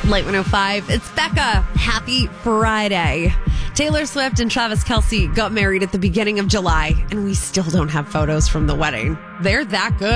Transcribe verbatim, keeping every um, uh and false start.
Light one oh five. It's Becca. Happy Friday. Taylor Swift and Travis Kelce got married at the beginning of July, and we still don't have photos from the wedding. They're that good.